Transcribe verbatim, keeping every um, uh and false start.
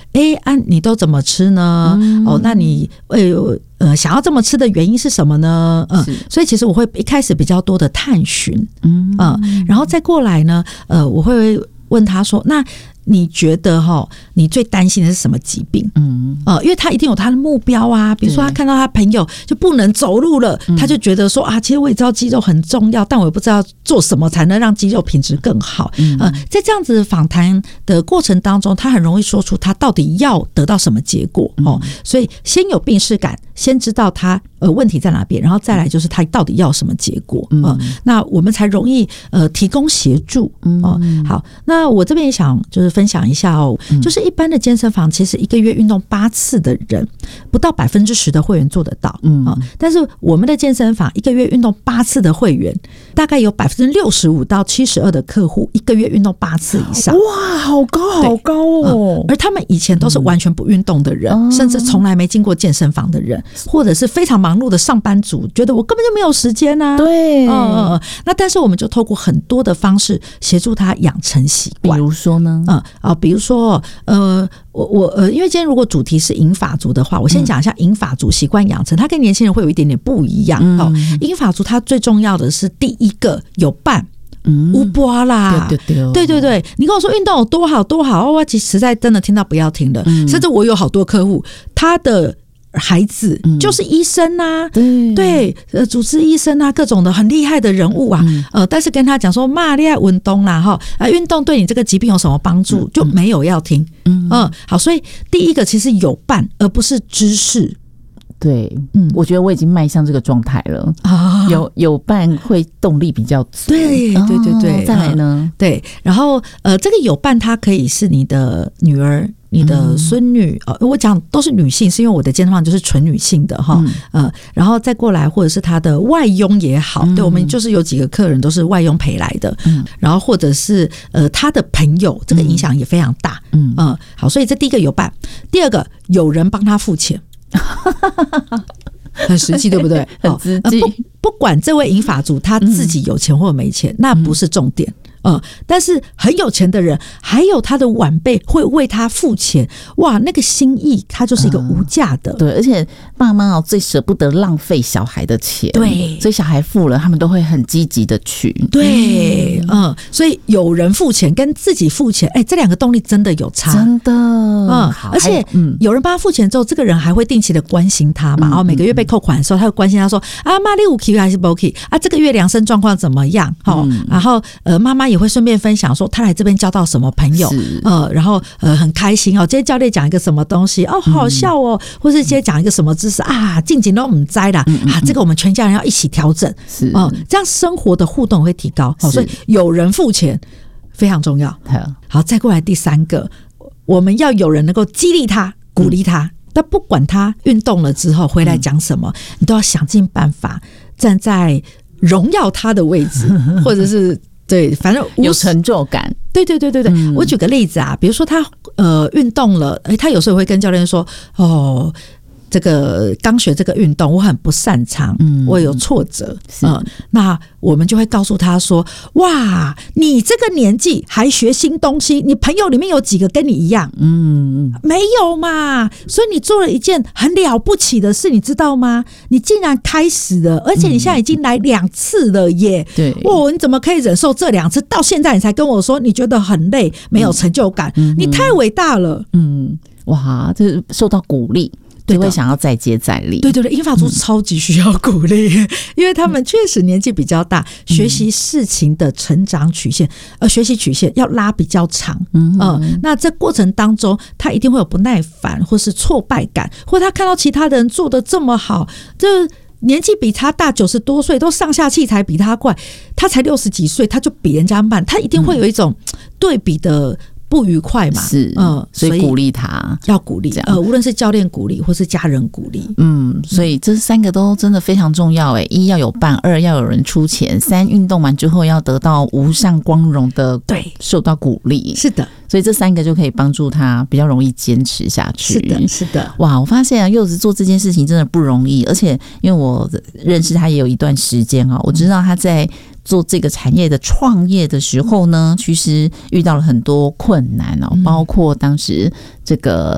哎啊你都怎么吃呢？嗯、哦，那你呃呃想要这么吃的原因是什么呢？嗯，所以其实我会一开始比较多的探寻，嗯、呃，然后再过来呢，呃，我会问他说，那你觉得哈，你最担心的是什么疾病？嗯，呃，因为他一定有他的目标啊，比如说他看到他朋友就不能走路了，他就觉得说啊，其实我也知道肌肉很重要，但我也不知道做什么才能让肌肉品质更好。嗯、呃，在这样子访谈的过程当中，他很容易说出他到底要得到什么结果哦。所以先有病识感，先知道他呃问题在哪边，然后再来就是他到底要什么结果。嗯、呃，那我们才容易呃提供协助。哦、呃，好，那我这边也想就是分享一下哦，就是一般的健身房其实一个月运动八次的人，不到百分之十的会员做得到。嗯、呃，但是我们的健身房一个月运动八次的会员，大概有百分之六十五到七十二的客户一个月运动八次以上。 哇，好高好高哦、 呃！而他们以前都是完全不运动的人，嗯、甚至从来没进过健身房的人，或者是非常忙碌的上班族，觉得我根本就没有时间啊。 对， 嗯嗯，那但是我们就透过很多的方式协助他养成习惯。 比如说呢？ 嗯啊，比如说呃，我我呃，因为今天如果主题是银发族的话，我先讲一下银发族习惯养成，它跟年轻人会有一点点不一样。嗯、哦，银发族它最重要的是第一个有伴。嗯，无波啦， 对对对， 对对对，你跟我说运动有多好多好，我其实在真的听到不要听的，嗯、甚至我有好多客户，他的孩子就是医生啊，嗯、对，呃，主治医生啊，各种的很厉害的人物啊，嗯、呃，但是跟他讲说，妈，你要运动啦，哈，啊，运动对你这个疾病有什么帮助，嗯、就没有要听，嗯、呃，好，所以第一个其实有伴，而不是知识。 对，嗯，我觉得我已经迈向这个状态了啊，有有伴会动力比较足， 对对对对、 哦，再来呢、 嗯，对，然后呃，这个有伴它可以是你的女儿。你的孙女、嗯呃、我讲都是女性，是因为我的健身房就是纯女性的哈、嗯，呃，然后再过来或者是她的外佣也好，嗯、对，我们就是有几个客人都是外佣陪来的，嗯，然后或者是呃她的朋友，这个影响也非常大，嗯嗯、呃，好，所以这第一个有伴，第二个有人帮他付钱。很实际，对不对？ 很实际、 呃、不, 不管这位银发族他自己有钱或没钱，嗯、那不是重点。呃，但是很有钱的人，还有他的晚辈会为他付钱，哇，那个心意，他就是一个无价的。 嗯、对，而且爸妈哦最舍不得浪费小孩的钱， 对， 所以小孩付了，他们都会很积极的去。 对，嗯、呃，所以有人付钱跟自己付钱，哎，这两个动力真的有差， 真的。 嗯，而且有人帮他付钱之后，这个人还会定期的关心他嘛，然后每个月被扣款的时候，他会关心他说啊，妈你有 K 还是不 K 啊？这个月量身状况怎么样？哦，嗯、然后呃，妈妈也会顺便分享说他来这边交到什么朋友，呃，然后呃很开心哦。今天教练讲一个什么东西哦，好好笑哦，嗯、或是今天讲一个什么知识啊，近景都唔知啦、嗯嗯、啊，这个我们全家人要一起调整，是哦、呃，这样生活的互动会提高，哦、所以有人付钱非常重要。好，再过来第三个，我们要有人能够激励他、鼓励他。嗯，但不管他运动了之后回来讲什么，嗯、你都要想尽办法站在荣耀他的位置，或者是对，反正有成就感。 对对对对对，嗯、我举个例子啊，比如说他呃运动了，哎，他有时候会跟教练说，哦，这个刚学这个运动我很不擅长，嗯、我有挫折，嗯，那我们就会告诉他说，哇，你这个年纪还学新东西，你朋友里面有几个跟你一样？嗯，没有嘛，所以你做了一件很了不起的事，你知道吗？你竟然开始了，而且你现在已经来两次了耶！对，哇，你怎么可以忍受这两次？到现在你才跟我说你觉得很累，没有成就感，嗯、你太伟大了！嗯， 哇，这受到鼓励。就会想要再接再厉。 对对对，银发族超级需要鼓励，嗯、因为他们确实年纪比较大，嗯、学习事情的成长曲线，呃，学习曲线要拉比较长。嗯、呃，那这过程当中，他一定会有不耐烦，或是挫败感，或他看到其他的人做得这么好，这年纪比他大九十多岁，都上下器材比他快，他才六十几岁，他就比人家慢，他一定会有一种对比的不愉快嘛， 是，嗯，所以鼓励他， 要鼓励，呃，无论是教练鼓励或是家人鼓励， 嗯，所以这三个都真的非常重要，哎，一要有伴，二要有人出钱，三运动完之后要得到无上光荣的，对，受到鼓励， 是的， 所以这三个就可以帮助他比较容易坚持下去， 是的，是的， 哇，我发现啊，柚子做这件事情真的不容易，而且因为我认识他也有一段时间啊，我知道他在做这个产业的创业的时候呢，其实遇到了很多困难哦，包括当时这个